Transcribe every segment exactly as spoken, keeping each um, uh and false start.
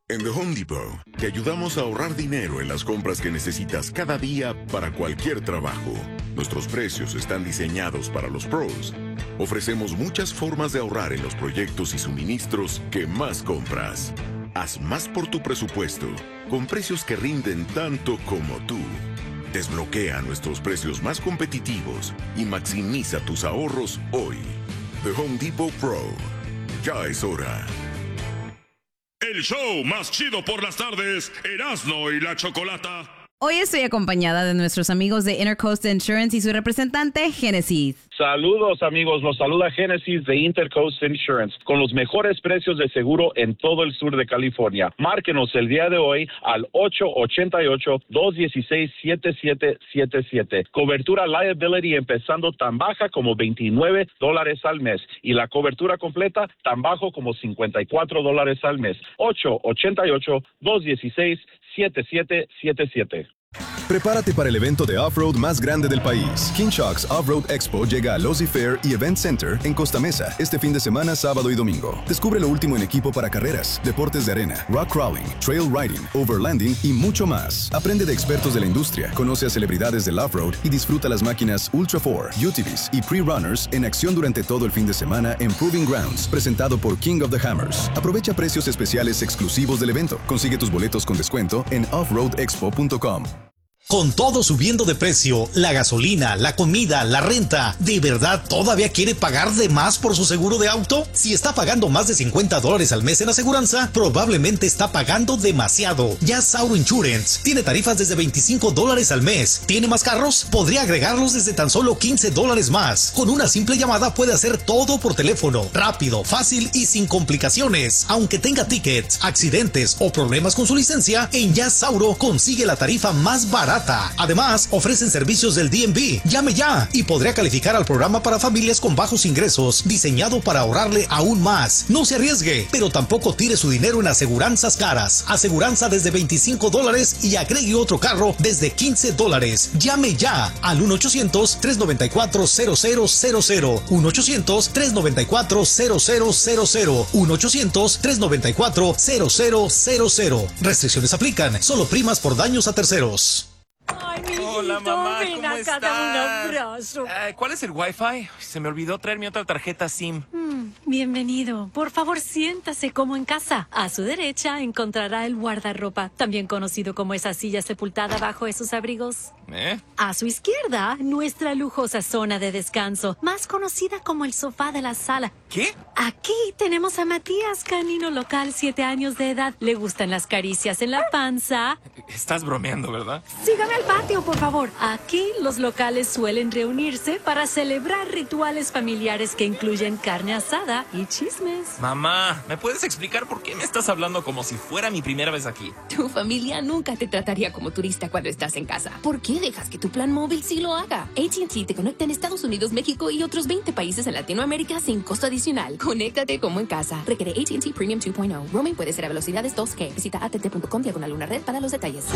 En The Home Depot, te ayudamos a ahorrar dinero en las compras que necesitas cada día para cualquier trabajo. Nuestros precios están diseñados para los pros. Ofrecemos muchas formas de ahorrar en los proyectos y suministros que más compras. Haz más por tu presupuesto, con precios que rinden tanto como tú. Desbloquea nuestros precios más competitivos y maximiza tus ahorros hoy. The Home Depot Pro. Ya es hora. El show más chido por las tardes, Erasmo y la Chocolata. Hoy estoy acompañada de nuestros amigos de Intercoast Insurance y su representante, Génesis. Saludos, amigos. Los saluda Génesis de Intercoast Insurance con los mejores precios de seguro en todo el sur de California. Márquenos el día de hoy al ocho ocho ocho, dos uno seis, siete siete siete siete. Cobertura liability empezando tan baja como veintinueve dólares al mes y la cobertura completa tan bajo como cincuenta y cuatro dólares al mes. ocho ocho ocho, dos uno seis, siete siete siete siete. Prepárate para el evento de off-road más grande del país. King Shark's Off-Road Expo llega a Losi Fair y Event Center en Costa Mesa este fin de semana, sábado y domingo. Descubre lo último en equipo para carreras, deportes de arena, rock crawling, trail riding, overlanding y mucho más. Aprende de expertos de la industria, conoce a celebridades del off-road y disfruta las máquinas Ultra cuatro, U T Vs y Pre-Runners en acción durante todo el fin de semana en Proving Grounds, presentado por King of the Hammers. Aprovecha precios especiales exclusivos del evento. Consigue tus boletos con descuento en off road expo punto com. Con todo subiendo de precio, la gasolina, la comida, la renta, ¿de verdad todavía quiere pagar de más por su seguro de auto? Si está pagando más de cincuenta dólares al mes en aseguranza, probablemente está pagando demasiado. Ya Sauro Insurance tiene tarifas desde veinticinco dólares al mes. ¿Tiene más carros? Podría agregarlos desde tan solo quince dólares más. Con una simple llamada puede hacer todo por teléfono, rápido, fácil y sin complicaciones. Aunque tenga tickets, accidentes o problemas con su licencia, en Ya Sauro consigue la tarifa más barata. Además, ofrecen servicios del D M V. Llame ya y podría calificar al programa para familias con bajos ingresos, diseñado para ahorrarle aún más. No se arriesgue, pero tampoco tire su dinero en aseguranzas caras. Aseguranza desde veinticinco dólares y agregue otro carro desde quince dólares. Llame ya al uno ochocientos, tres noventa y cuatro, cero cero cero cero. uno ochocientos, tres noventa y cuatro, cero cero cero cero. uno ochocientos, tres noventa y cuatro, cero cero cero cero. Restricciones aplican. Solo primas por daños a terceros. Ay, mi hijito, hola, mamá, ven ¿cómo acá, estás? dame un abrazo. Eh, ¿Cuál es el Wi-Fi? Se me olvidó traer mi otra tarjeta SIM. Mm, bienvenido. Por favor, siéntase como en casa. A su derecha encontrará el guardarropa, también conocido como esa silla sepultada bajo esos abrigos. ¿Eh? A su izquierda, nuestra lujosa zona de descanso, más conocida como el sofá de la sala. ¿Qué? Aquí tenemos a Matías, canino local, siete años de edad. Le gustan las caricias en la panza. Estás bromeando, ¿verdad? Sígame al patio, por favor. Aquí los locales suelen reunirse para celebrar rituales familiares que incluyen carne asada y chismes. Mamá, ¿me puedes explicar por qué me estás hablando como si fuera mi primera vez aquí? Tu familia nunca te trataría como turista cuando estás en casa. ¿Por qué dejas que tu plan móvil sí lo haga? A T and T te conecta en Estados Unidos, México y otros veinte países en Latinoamérica sin costo adicional. Conéctate como en casa. Requiere A T and T Premium dos punto cero. Roaming puede ser a velocidades dos G. Visita a t t punto com diagonal una red para los detalles.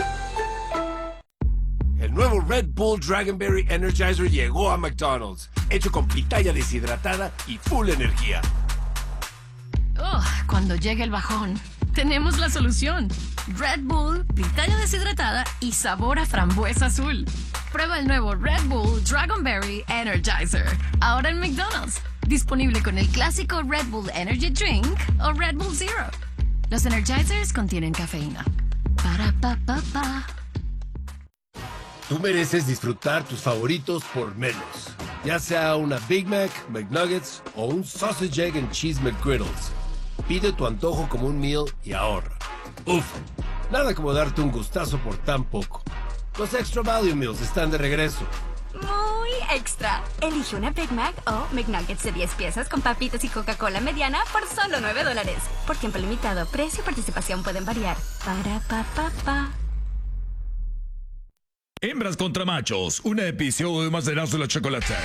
El nuevo Red Bull Dragonberry Energizer llegó a McDonald's, hecho con pitaya deshidratada y full energía. Oh, cuando llegue el bajón, tenemos la solución. Red Bull, pitaya deshidratada y sabor a frambuesa azul. Prueba el nuevo Red Bull Dragonberry Energizer, ahora en McDonald's. Disponible con el clásico Red Bull Energy Drink o Red Bull Zero. Los Energizers contienen cafeína. Para pa pa pa. Tú mereces disfrutar tus favoritos por menos. Ya sea una Big Mac, McNuggets o un Sausage Egg and Cheese McGriddles. Pide tu antojo como un meal y ahorra. Uf, nada como darte un gustazo por tan poco. Los Extra Value Meals están de regreso. Muy extra. Elige una Big Mac o McNuggets de diez piezas con papitas y Coca-Cola mediana por solo nueve dólares. Por tiempo limitado, precio y participación pueden variar. Para pa pa pa. Hembras contra machos, un episodio más de Erasmo y la Chocolata.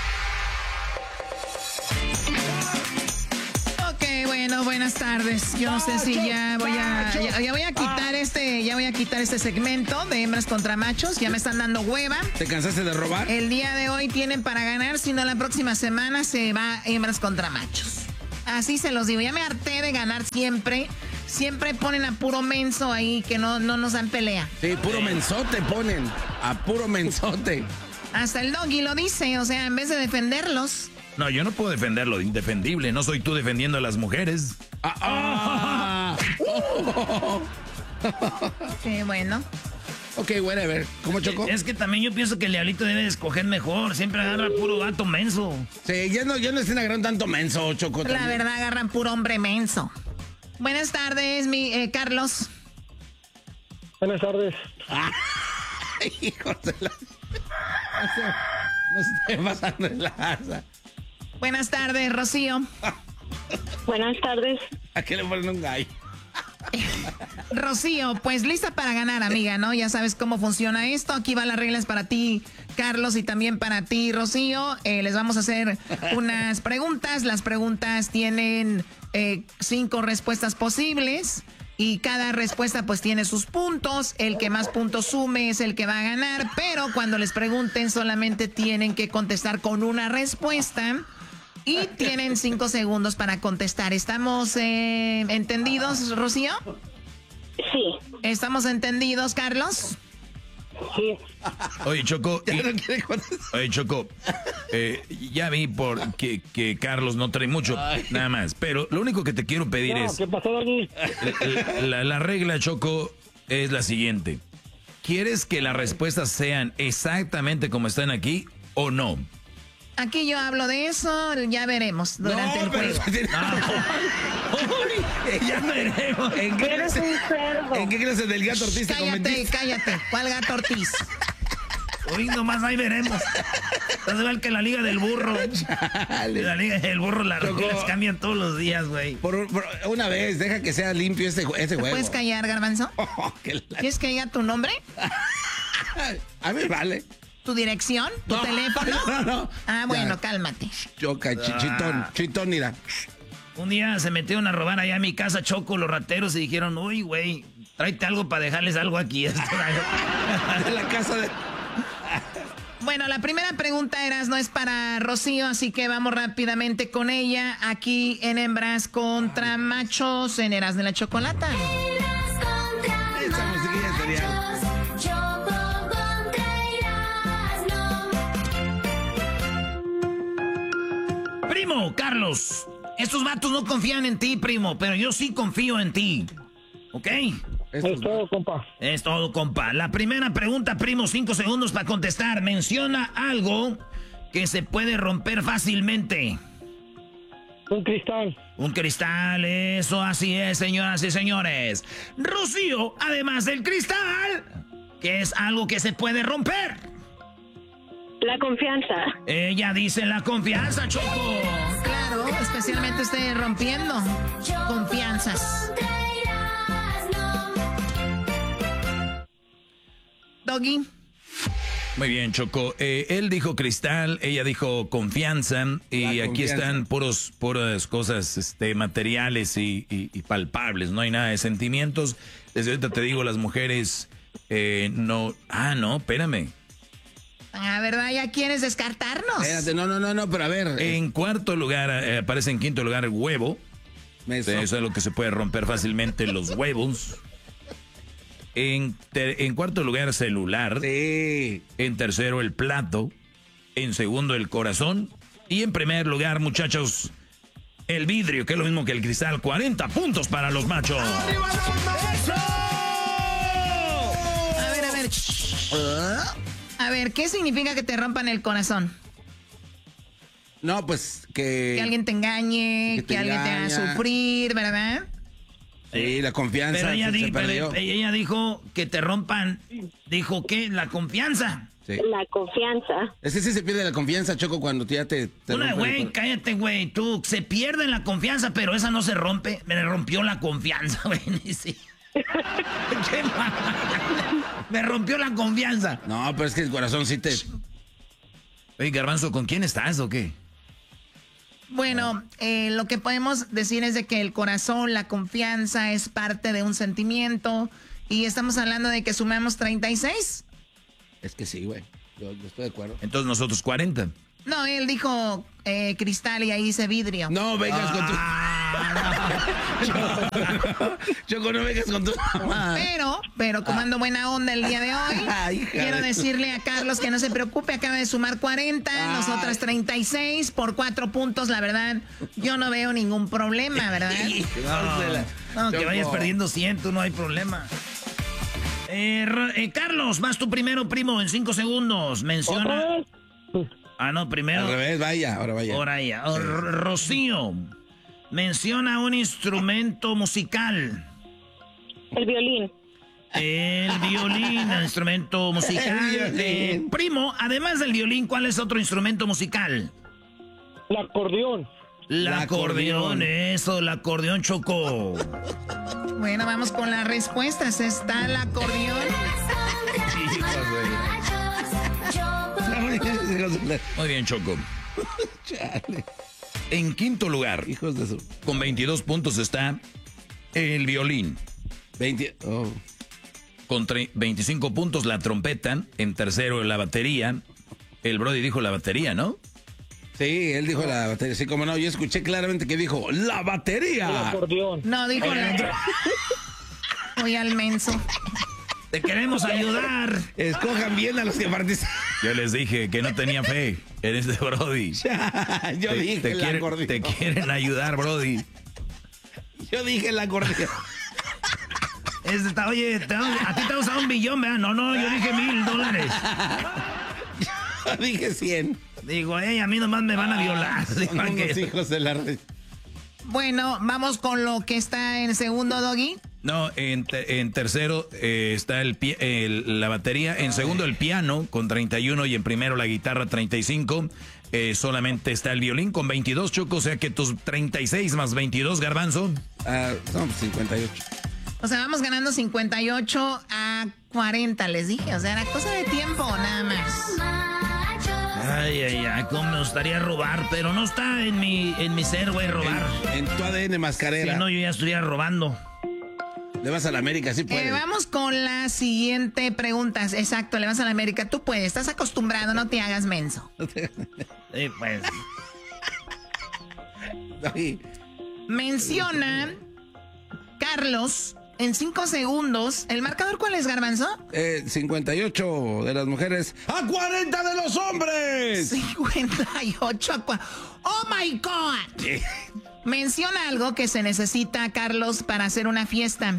Ok, bueno, buenas tardes. Yo no sé si ya voy a ya, ya voy a quitar este ya voy a quitar este segmento de hembras contra machos. Ya me están dando hueva. ¿Te cansaste de robar? El día de hoy tienen para ganar, si no la próxima semana se va hembras contra machos. Así se los digo. Ya me harté de ganar siempre. siempre ponen a puro menso ahí, que no, no nos dan pelea. Sí, puro mensote ponen, a puro mensote. Hasta el Doggy lo dice, o sea, en vez de defenderlos. No, yo no puedo defender lo indefendible, no soy tú defendiendo a las mujeres. Ah, ah. Oh. Sí, bueno. Ok, whatever. ¿Cómo, Choco? Es que también yo pienso que el diablito debe escoger mejor. Siempre agarra puro gato menso. Sí, ya no, ya no estén agarrando tanto menso, Choco. La también. verdad, agarran puro hombre menso. Buenas tardes, mi eh, Carlos. Buenas tardes. Ah, hijo de la... No se esté pasando en la asa. Buenas tardes, Rocío. Buenas tardes. ¿A qué le ponen un gallo? Rocío, pues lista para ganar, amiga, ¿no? Ya sabes cómo funciona esto. Aquí van las reglas para ti, Carlos, y también para ti, Rocío. Eh, les vamos a hacer unas preguntas. Las preguntas tienen eh, cinco respuestas posibles y cada respuesta pues tiene sus puntos. El que más puntos sume es el que va a ganar, pero cuando les pregunten solamente tienen que contestar con una respuesta. Y tienen cinco segundos para contestar. ¿Estamos eh, entendidos, Rocío? Sí. ¿Estamos entendidos, Carlos? Sí. Oye, Choco. Ya y, no quiere contestar. Oye, Choco. Eh, ya vi por que, que Carlos no trae mucho, Ay. nada más. Pero lo único que te quiero pedir No, es... ¿qué pasó, Doggy? La, la regla, Choco, es la siguiente. ¿Quieres que las respuestas sean exactamente como están aquí o no? Aquí yo hablo de eso, ya veremos durante No, el pero juego. tiene- Uy, ya veremos. ¿En qué Eres clase, un cerdo. ¿en qué clase del gato Ortiz te Cállate, convertiste? cállate. ¿Cuál gato Ortiz? Hoy nomás ahí veremos. Estás igual que la liga del burro. Chale. La liga del burro, las Choco. reglas cambian todos los días, güey. Por, por una vez, deja que sea limpio este, jue- este ¿Te juego. puedes callar, Garbanzo? Oh, que la- ¿Quieres que diga tu nombre? A mí vale. ¿Tu dirección? ¿Tu No, teléfono? no, no. Ah, bueno, Ya. cálmate. Choca, chi- chitón, chitón, mira. Un día se metieron a robar allá a mi casa, Choco, los rateros, y dijeron, uy, güey, tráete algo para dejarles algo aquí. De la casa de... Bueno, la primera pregunta, Eras, no es para Rocío, así que vamos rápidamente con ella. Aquí en Hembras contra Machos, en Eras de la Chocolata. Esa musiquilla sería... Primo, Carlos, estos vatos no confían en ti, primo, pero yo sí confío en ti. ¿Ok? Es todo, compa. Es todo, compa. La primera pregunta, primo, cinco segundos para contestar. Menciona algo que se puede romper fácilmente. Un cristal. Un cristal, eso así es, señoras y señores. Rocío, además del cristal, ¿qué es algo que se puede romper? La confianza. Ella dice la confianza, Choco. Claro, especialmente usted rompiendo confianzas. Doggy. Muy bien, Choco. Eh, él dijo cristal, ella dijo confianza. Y La aquí confianza. están puros, puras cosas este, materiales y, y- y palpables. No hay nada de sentimientos. Desde ahorita te digo, las mujeres eh, no... Ah, no, espérame. Ah, ¿verdad? ¿Ya quieres descartarnos? Espérate, no, no, no, no, pero a ver. En cuarto lugar, eh, aparece en quinto lugar huevo. Eso. Eso es lo que se puede romper fácilmente, los huevos. En, ter- en cuarto lugar, celular. Sí. En tercero, el plato. En segundo, el corazón. Y en primer lugar, muchachos, el vidrio, que es lo mismo que el cristal. cuarenta puntos para los machos. A ver, a ver. shh. A ver, ¿qué significa que te rompan el corazón? No, pues que... Que alguien te engañe, que que, te alguien te haga engaña. sufrir, ¿verdad? Sí, la confianza Pero ella, se, di- se pero perdió. ella dijo que te rompan. Dijo que la confianza. Sí. La confianza. Es que sí se pierde la confianza, Choco, cuando tú ya te... te Una, rompen el güey, cor- cállate, güey. Tú, se pierde la confianza, pero esa no se rompe. Me rompió la confianza, güey. Sí. Qué mal. Me rompió la confianza. No, pero es que el corazón sí te... Oye, Garbanzo, ¿con quién estás o qué? Bueno, eh, lo que podemos decir es de que el corazón, la confianza es parte de un sentimiento y estamos hablando de que sumamos treinta y seis. Es que sí, güey. Yo, yo estoy de acuerdo. Entonces nosotros cuarenta. No, él dijo eh, cristal y ahí dice vidrio. No, vengas con tu... Choco, no vengas con tu mamá. Pero, pero como ando buena onda el día de hoy, Ay, quiero decirle a Carlos que no se preocupe, acaba de sumar cuarenta, Ay. nosotras treinta y seis por cuatro puntos, la verdad, yo no veo ningún problema, ¿verdad? No, no que vayas perdiendo cien, no hay problema. Eh, eh, Carlos, vas tú primero, primo, en cinco segundos. Menciona. Ah, no, primero. Al revés, vaya, ahora vaya. Ahora ya. Oh, Rocío, menciona un instrumento musical. El violín. El violín, el instrumento musical. El violín. Eh, primo, además del violín, ¿cuál es otro instrumento musical? El acordeón. El acordeón, eso, el acordeón, Choco. Bueno, vamos con las respuestas. ¿Está el acordeón? Muy bien, Choco. En quinto lugar, hijos de su... con veintidós puntos está el violín. veinte... Oh. Con veinticinco puntos la trompeta. En tercero la batería. El Brody dijo la batería, ¿no? Sí, él dijo la batería. Sí, como no, yo escuché claramente que dijo ¡la batería! El acordeón. No, dijo la... Voy al menso. Te queremos ayudar. Escojan bien a los que participan. Yo les dije que no tenía fe en este Brody. Yo te, dije te el quieren, acordeón. Te quieren ayudar, Brody. Yo dije el acordeón. Este, oye, te, a ti te vas a un billón, ¿verdad? No, no, yo dije mil dólares. Yo dije cien. Digo, hey, a mí nomás me van a violar. Son unos hijos de la red. Bueno, vamos con lo que está en segundo, Doggy. No, en, te, en tercero eh, está el, el, la batería, en segundo el piano con treinta y uno y en primero la guitarra treinta y cinco. Eh, solamente está el violín con veintidós, Choco, o sea que tus treinta y seis más veintidós, Garbanzo. Uh, son cincuenta y ocho. O sea, vamos ganando cincuenta y ocho a cuarenta, les dije. O sea, era cosa de tiempo, nada más. Ay, ay, ay, cómo me gustaría robar, pero no está en mi, en mi ser, güey, robar. En, en tu A D N mascarera. Si no, yo ya estuviera robando. Le vas a la América, sí puedes. Eh, vamos con la siguiente pregunta. Exacto, le vas a la América. Tú puedes, estás acostumbrado, no te hagas menso. Sí, pues. Ay. Menciona, Carlos, en cinco segundos. ¿El marcador cuál es, Garbanzo? Eh, cincuenta y ocho de las mujeres a cuarenta de los hombres. cincuenta y ocho a cuarenta. ¡Oh, my God! Sí. Menciona algo que se necesita, Carlos, para hacer una fiesta.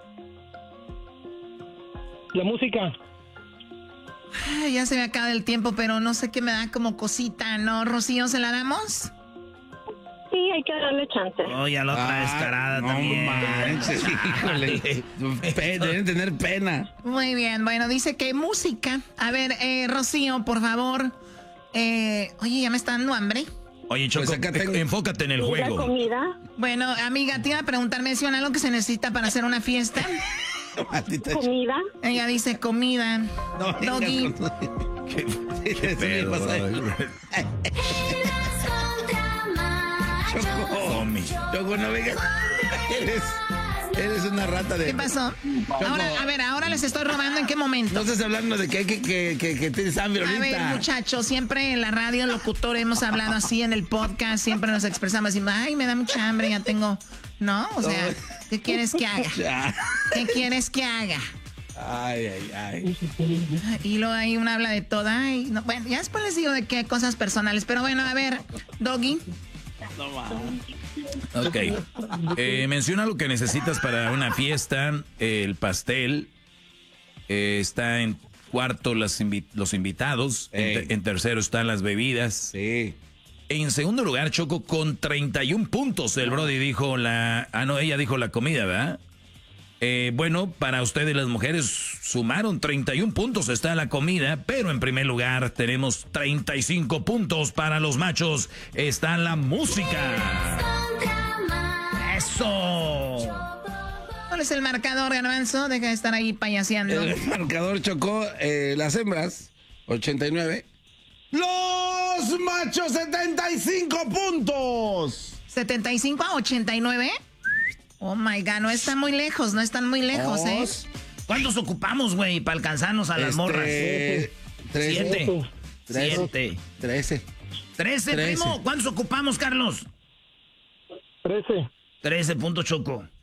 La música. Ay, ya se me acaba el tiempo, pero no sé qué me da como cosita, ¿no? Rocío, ¿se la damos? Sí, hay que darle chance. Oh, ya la otra descarada no también. Manches, híjole. Deben tener pena. Muy bien, bueno, dice que música. A ver, eh, Rocío, por favor. Eh, oye, ya me está dando hambre. Oye, Choco, pues tengo... enfócate en el juego. Comida. Bueno, amiga, te iba a preguntar, menciona algo que se necesita para hacer una fiesta. Comida. Ella dice comida. No, Doggy. ¿Qué, qué pedo? Choco, Choco, no vengas. Eres, eres una rata de... ¿Qué pasó? Choco. Ahora, a ver, ahora les estoy robando. ¿En qué momento? No estás hablando de que hay que, que, que, que tienes hambre ahorita. A ver, muchachos, siempre en la radio, locutor, hemos hablado así en el podcast, siempre nos expresamos así, ay, me da mucha hambre, ya tengo... ¿No? O sea, ¿qué quieres que haga? ¿Qué quieres que haga? Ay, ay, ay. Y luego ahí uno habla de todo. Ay, no, bueno, ya después les digo de qué cosas personales. Pero bueno, a ver, Doggy. No mames. Ok. Eh, menciona lo que necesitas para una fiesta. Eh, el pastel. Eh, está en cuarto las invi- los invitados. En, te- en tercero están las bebidas. Sí. En segundo lugar, Choco, con treinta y un puntos. El Brody dijo la... Ah, no, ella dijo la comida, ¿verdad? Eh, bueno, para ustedes las mujeres sumaron treinta y un puntos, está la comida, pero en primer lugar tenemos treinta y cinco puntos para los machos, está la música. ¡Eso! ¿Cuál es el marcador, Garbanzo? Deja de estar ahí payaseando. El marcador, Chocó, eh, las hembras, ochenta y nueve. ¡Los machos, setenta y cinco puntos! ¿setenta y cinco a ochenta y nueve? Oh my God, no están muy lejos, no están muy lejos, oh. ¿eh? ¿Cuántos ocupamos, güey, para alcanzarnos a las este, morras? Trece. Siete. Trece. Siete. Trece. Trece, primo. ¿Cuántos ocupamos, Carlos? Trece. Trece puntos, Choco.